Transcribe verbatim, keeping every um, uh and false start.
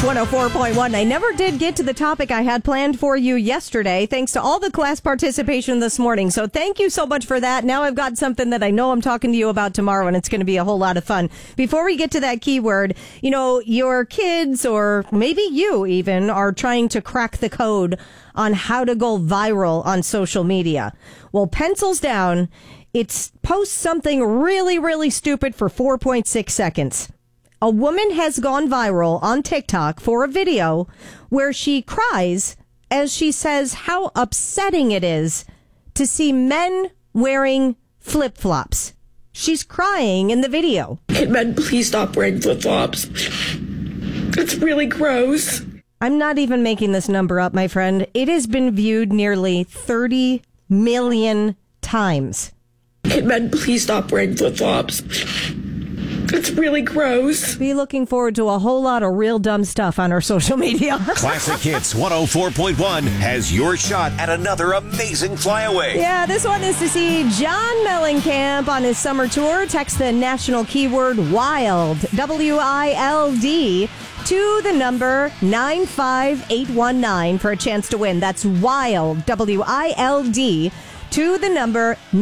one oh four point one. I never did get to the topic I had planned for you yesterday, thanks to all the class participation this morning. So thank you so much for that. Now I've got something that I know I'm talking to you about tomorrow, and it's going to be a whole lot of fun. Before we get to that keyword, you know, your kids, or maybe you even, are trying to crack the code on how to go viral on social media. Well, pencils down. It's post something really, really stupid for four point six seconds. A woman has gone viral on TikTok for a video where she cries as she says how upsetting it is to see men wearing flip-flops. She's crying in the video. Can men please stop wearing flip-flops? It's really gross. I'm not even making this number up, my friend. It has been viewed nearly thirty million times. Can men please stop wearing flip-flops? It's really gross. Be looking forward to a whole lot of real dumb stuff on our social media. Classic Hits one oh four point one has your shot at another amazing flyaway. Yeah, this one is to see John Mellencamp on his summer tour. Text the national keyword WILD, W I L D, to the number nine five eight one nine for a chance to win. That's WILD, W I L D, to the number